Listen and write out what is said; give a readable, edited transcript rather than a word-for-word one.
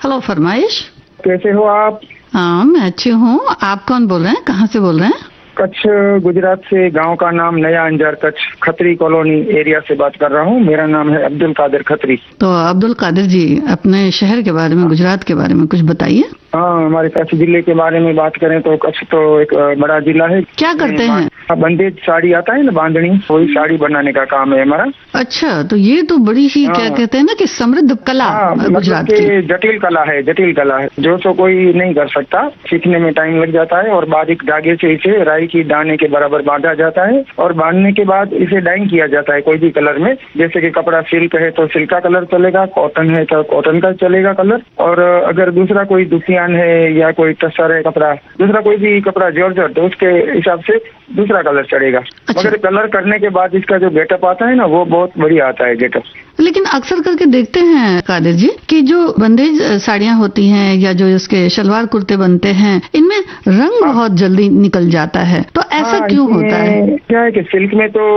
Hello फरमाइश। कैसे हो आप? हाँ मैं अच्छी हूँ। आप कौन बोल रहे हैं, कहाँ से बोल रहे हैं? कच्छ गुजरात से, गांव का नाम नया अंजार, कच्छ खत्री कॉलोनी एरिया से बात कर रहा हूँ। मेरा नाम है अब्दुल कादिर खत्री। तो अब्दुल कादिर जी, अपने शहर के बारे में, गुजरात के बारे में कुछ बताइए। हाँ, हमारे कच्छ जिले के बारे में बात करें तो कच्छ तो एक बड़ा जिला है। क्या करते हैं? बंदेज साड़ी आता है ना, बांधनी, वही साड़ी बनाने का काम है हमारा। अच्छा, तो ये तो बड़ी ही क्या कहते हैं ना कि समृद्ध कला गुजरात की। जटिल कला है, जटिल कला है, जो तो कोई नहीं कर सकता। सीखने में टाइम लग जाता है और बारीक धागे से इसे राई की दाने के बराबर बांधा जाता है और बांधने के बाद इसे डाइंग किया जाता है कोई भी कलर में। जैसे कि कपड़ा सिल्क है तो सिल्क का कलर चलेगा, कॉटन है तो कॉटन का चलेगा कलर, और अगर दूसरा कोई दुसियान है या कोई टसर है कपड़ा, दूसरा कोई भी कपड़ा जॉर्जेट, तो उसके हिसाब से दूसरा कलर चढ़ेगा। अच्छा। मगर कलर करने के बाद इसका जो गेटअप आता है ना, वो बहुत बढ़िया आता है गेटअप। लेकिन अक्सर करके देखते हैं कादिर जी कि जो बंदेज साड़ियाँ होती हैं या जो इसके शलवार कुर्ते बनते हैं, इनमें रंग बहुत जल्दी निकल जाता है, तो ऐसा क्यों होता है? क्या है कि सिल्क में तो